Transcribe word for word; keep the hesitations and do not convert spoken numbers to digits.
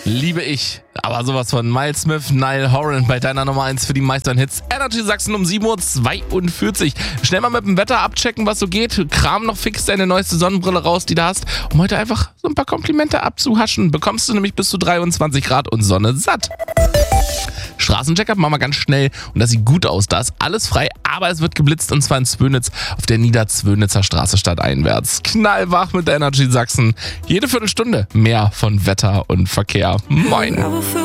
Liebe ich. Aber sowas von Miles Smith, Niall Horan bei deiner Nummer eins für die meistern-Hits. Energy Sachsen um sieben Uhr zweiundvierzig. Schnell mal mit dem Wetter abchecken, was so geht. Kram noch fix deine neueste Sonnenbrille raus, die du hast, um heute einfach so ein paar Komplimente abzuhaschen. Bekommst du nämlich bis zu dreiundzwanzig Grad und Sonne satt. Straßencheck-up machen wir ganz schnell und das sieht gut aus. Da ist alles frei, aber es wird geblitzt und zwar in Zwönitz auf der Niederzwönitzer Straße stadteinwärts. Knallwach mit der Energy Sachsen. Jede Viertelstunde mehr von Wetter und Verkehr. Moin.